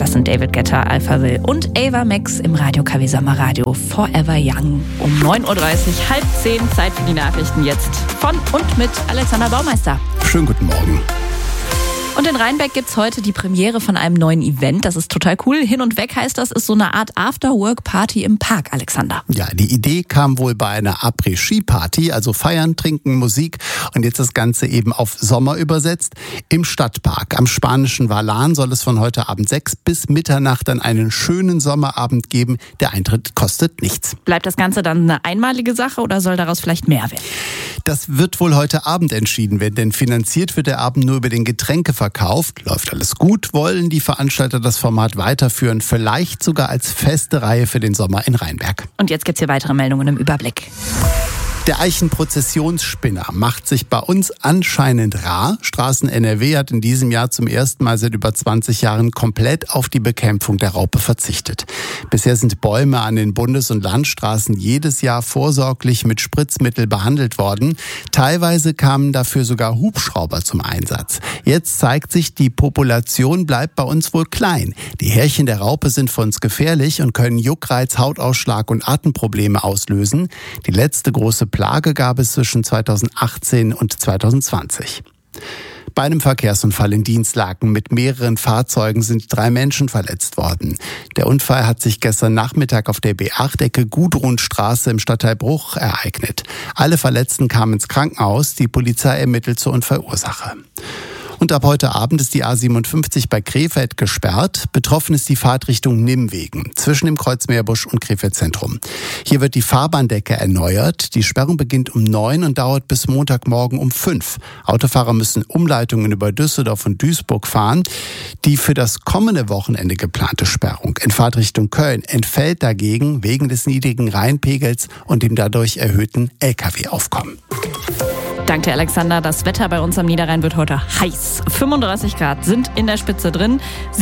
Das sind David Guetta, Alphaville und Ava Max im Radio KW Sommerradio Forever Young. Um 9.30 Uhr, 9:30, Zeit für die Nachrichten jetzt von und mit Alexander Baumeister. Schönen guten Morgen. Und in Rheinbeck gibt's heute die Premiere von einem neuen Event. Das ist total cool. Hin und weg heißt das, ist so eine Art After-Work-Party im Park, Alexander. Ja, die Idee kam wohl bei einer Après-Ski-Party, also feiern, trinken, Musik und jetzt das Ganze eben auf Sommer übersetzt. Im Stadtpark am spanischen Valan soll es von heute Abend 6 bis Mitternacht dann einen schönen Sommerabend geben. Der Eintritt kostet nichts. Bleibt das Ganze dann eine einmalige Sache oder soll daraus vielleicht mehr werden? Das wird wohl heute Abend entschieden werden, denn finanziert wird der Abend nur über den Getränkeverkauf. Läuft alles gut, wollen die Veranstalter das Format weiterführen, vielleicht sogar als feste Reihe für den Sommer in Rheinberg. Und jetzt gibt's hier weitere Meldungen im Überblick. Der Eichenprozessionsspinner macht sich bei uns anscheinend rar. Straßen NRW hat in diesem Jahr zum ersten Mal seit über 20 Jahren komplett auf die Bekämpfung der Raupe verzichtet. Bisher sind Bäume an den Bundes- und Landstraßen jedes Jahr vorsorglich mit Spritzmittel behandelt worden. Teilweise kamen dafür sogar Hubschrauber zum Einsatz. Jetzt zeigt sich, die Population bleibt bei uns wohl klein. Die Härchen der Raupe sind für uns gefährlich und können Juckreiz, Hautausschlag und Atemprobleme auslösen. Die letzte große Plage gab es zwischen 2018 und 2020. Bei einem Verkehrsunfall in Dinslaken mit mehreren Fahrzeugen sind 3 Menschen verletzt worden. Der Unfall hat sich gestern Nachmittag auf der B8-Ecke Gudrunstraße im Stadtteil Bruch ereignet. Alle Verletzten kamen ins Krankenhaus, die Polizei ermittelt zur Unfallursache. Und ab heute Abend ist die A57 bei Krefeld gesperrt. Betroffen ist die Fahrtrichtung Nimwegen zwischen dem Kreuzmeerbusch und Krefeld Zentrum. Hier wird die Fahrbahndecke erneuert. Die Sperrung beginnt um 9 und dauert bis Montagmorgen um 5. Autofahrer müssen Umleitungen über Düsseldorf und Duisburg fahren. Die für das kommende Wochenende geplante Sperrung in Fahrtrichtung Köln entfällt dagegen wegen des niedrigen Rheinpegels und dem dadurch erhöhten Lkw-Aufkommen. Danke, Alexander. Das Wetter bei uns am Niederrhein wird heute heiß. 35 Grad sind in der Spitze drin.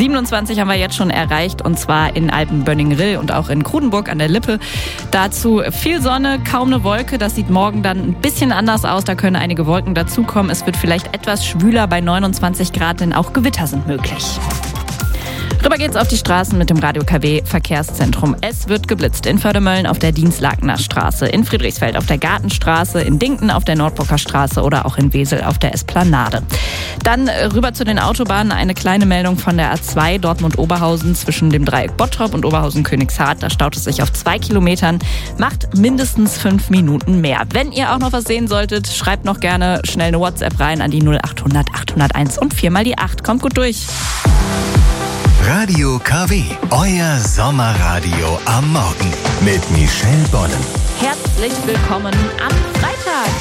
27 haben wir jetzt schon erreicht, und zwar in Alpen-Bönningrill und auch in Krudenburg an der Lippe. Dazu viel Sonne, kaum eine Wolke. Das sieht morgen dann ein bisschen anders aus. Da können einige Wolken dazukommen. Es wird vielleicht etwas schwüler bei 29 Grad, denn auch Gewitter sind möglich. Rüber geht's auf die Straßen mit dem Radio KW Verkehrszentrum. Es wird geblitzt in Fördermölln auf der Dienstlakener Straße, in Friedrichsfeld auf der Gartenstraße, in Dinken auf der Nordburger Straße oder auch in Wesel auf der Esplanade. Dann rüber zu den Autobahnen, eine kleine Meldung von der A2 Dortmund-Oberhausen zwischen dem Dreieck Bottrop und Oberhausen-Königshardt. Da staut es sich auf 2 Kilometern, macht mindestens 5 Minuten mehr. Wenn ihr auch noch was sehen solltet, schreibt noch gerne schnell eine WhatsApp rein an die 0800 801 und 4 mal die 8. Kommt gut durch. Radio KW, euer Sommerradio am Morgen mit Michelle Bonnen. Herzlich willkommen am